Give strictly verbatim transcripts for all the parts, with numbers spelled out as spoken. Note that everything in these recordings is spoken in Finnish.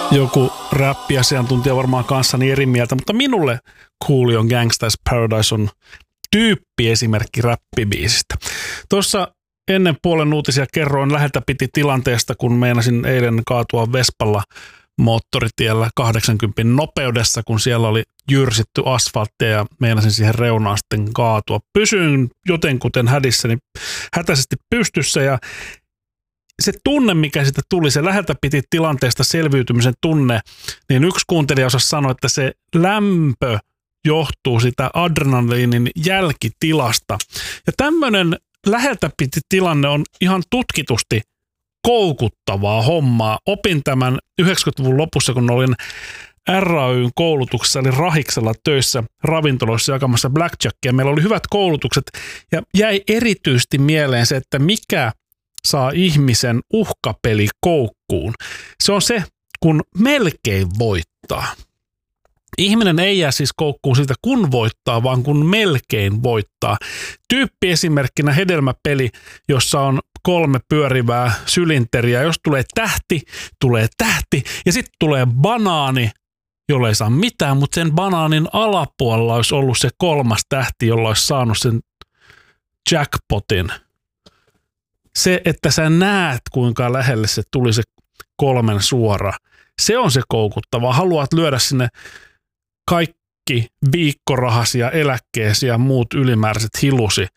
Joku räppiasiantuntija varmaan kanssani eri mieltä, mutta minulle Coolion Gangsta's Paradise on tyyppiesimerkki räppibiisistä. Tuossa ennen puolen uutisia kerroin läheltä piti tilanteesta, kun meinasin eilen kaatua Vespalla moottoritiellä kahdeksankymmentä nopeudessa, kun siellä oli jyrsitty asfalttia ja meinasin siihen reunaan sitten kaatua. Pysyin jotenkuten hädissäni hätäisesti pystyssä ja se tunne, mikä siitä tuli, se läheltä piti tilanteesta selviytymisen tunne, niin yksi kuuntelija osasi sanoa, että se lämpö johtuu sitä adrenaliinin jälkitilasta. Ja tämmöinen läheltä piti tilanne on ihan tutkitusti koukuttavaa hommaa. Opin tämän yhdeksänkymmentäluvun lopussa, kun olin R A Y:n koulutuksessa, eli Rahiksella töissä ravintoloissa jakamassa blackjackia. Meillä oli hyvät koulutukset ja jäi erityisesti mieleen se, että mikä saa ihmisen uhkapeli koukkuun. Se on se, kun melkein voittaa. Ihminen ei jää siis koukkuun siitä, kun voittaa, vaan kun melkein voittaa. Tyyppi esimerkkinä hedelmäpeli, jossa on kolme pyörivää sylinteriä. Jos tulee tähti, tulee tähti ja sitten tulee banaani, jolla ei saa mitään, mutta sen banaanin alapuolella olisi ollut se kolmas tähti, jolla olisi saanut sen jackpotin. Se, että sä näet, kuinka lähelle se tuli se kolmen suora, se on se koukuttava. Haluat lyödä sinne kaikki viikkorahasi ja eläkkeesi ja muut ylimääräiset hilusi.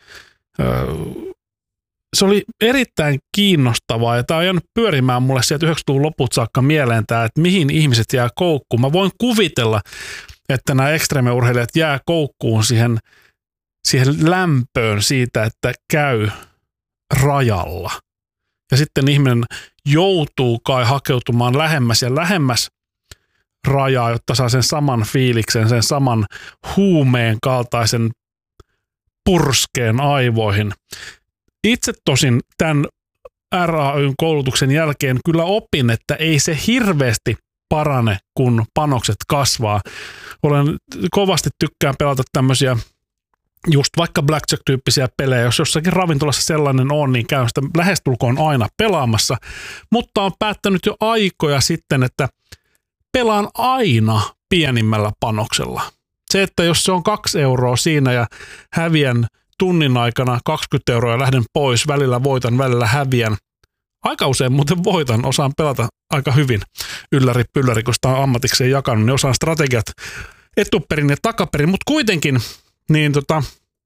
Se oli erittäin kiinnostavaa ja tämä on jäänyt pyörimään mulle sieltä yhdeksänkymmentäluvun loput saakka mieleen tämä, että mihin ihmiset jää koukkuun. Mä voin kuvitella, että nämä ekstremeurheilijat jää koukkuun siihen, siihen lämpöön siitä, että käy rajalla. Ja sitten ihminen joutuu kai hakeutumaan lähemmäs ja lähemmäs rajaa, jotta saa sen saman fiiliksen, sen saman huumeen kaltaisen purskeen aivoihin. Itse tosin tämän R A Y:n koulutuksen jälkeen kyllä opin, että ei se hirveästi parane, kun panokset kasvaa. Olen kovasti tykkään pelata tämmöisiä just vaikka blackjack-tyyppisiä pelejä, jos jossakin ravintolassa sellainen on, niin käyn sitä lähestulkoon aina pelaamassa, mutta on päättänyt jo aikoja sitten, että pelaan aina pienimmällä panoksella. Se, että jos se on kaksi euroa siinä ja häviän tunnin aikana kaksikymmentä euroa ja lähden pois, välillä voitan, välillä häviän. Aika usein muuten voitan, osaan pelata aika hyvin ylläri pylläri, kun sitä on ammatikseen jakanut, niin osaan strategiat etuperin ja takaperin, mutta kuitenkin niin tota,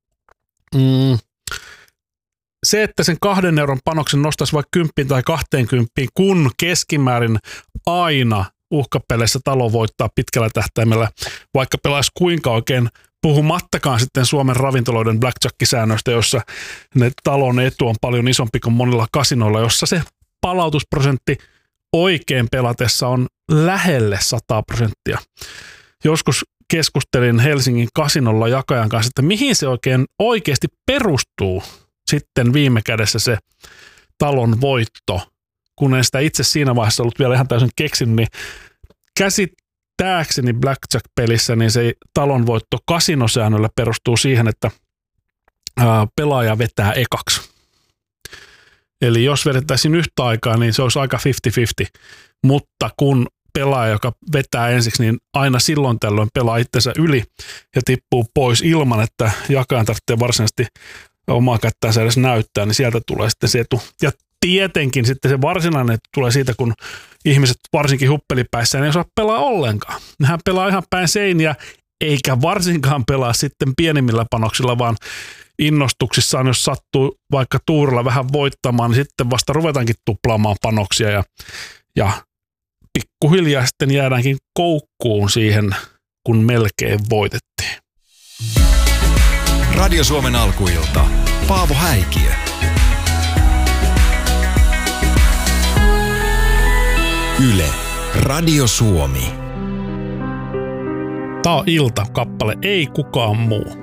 mm, se, että sen kahden euron panoksen nostaisi vaikka kymppiin tai kahteenkymppiin, kun keskimäärin aina uhkapeleissä talo voittaa pitkällä tähtäimellä, vaikka pelaisi kuinka oikein, puhumattakaan sitten Suomen ravintoloiden blackjack-säännöistä, jossa ne talon etu on paljon isompi kuin monilla kasinoilla, jossa se palautusprosentti oikein pelatessa on lähelle sata prosenttia. Joskus keskustelin Helsingin kasinolla jakajan kanssa, että mihin se oikein oikeasti perustuu sitten viime kädessä se talon voitto, kun en sitä itse siinä vaiheessa ollut vielä ihan täysin keksinyt, niin käsittääkseni blackjack-pelissä niin se talon voitto kasinosäännöllä perustuu siihen, että ää, pelaaja vetää ekaksi. Eli jos vedettäisiin yhtä aikaa, niin se olisi aika viisikymmentä viisikymmentä, mutta kun pelaaja, joka vetää ensiksi, niin aina silloin tällöin pelaa itsensä yli ja tippuu pois ilman, että jakajan tarvitsee varsinaisesti omaa kättäänsä edes näyttää, niin sieltä tulee sitten se etu. Ja tietenkin sitten se varsinainen etu tulee siitä, kun ihmiset varsinkin huppelipäissään ei osaa pelaa ollenkaan. Nehän pelaa ihan päin seiniä, eikä varsinkaan pelaa sitten pienimmillä panoksilla, vaan innostuksissaan, jos sattuu vaikka tuurilla vähän voittamaan, niin sitten vasta ruvetaankin tuplaamaan panoksia ja, ja pikkuhiljaa sitten jäädäänkin koukkuun siihen, kun melkein voitettiin. Radio Suomen alkuilta. Paavo Häikiö. Yle. Radio Suomi. Tää on Ilta-kappale, ei kukaan muu.